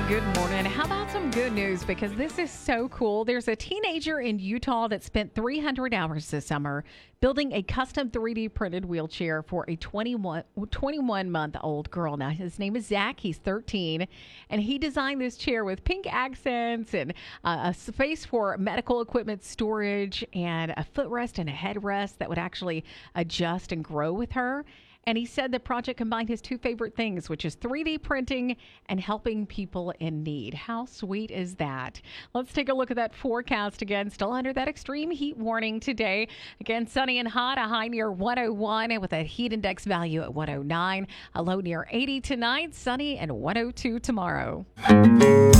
Good morning. How about some good news? Because this is so cool. There's a teenager in Utah that spent 300 hours this summer building a custom 3D printed wheelchair for a 21-month-old girl. Now, his name is Zach. He's 13, and he designed this chair with pink accents and a space for medical equipment storage and a footrest and a headrest that would actually adjust and grow with her. And he said the project combined his two favorite things, which is 3D printing and helping people in need. How sweet is that? Let's take a look at that forecast again. Still under that extreme heat warning today. Again, sunny and hot, a high near 101 with a heat index value at 109. A low near 80 tonight, sunny and 102 tomorrow.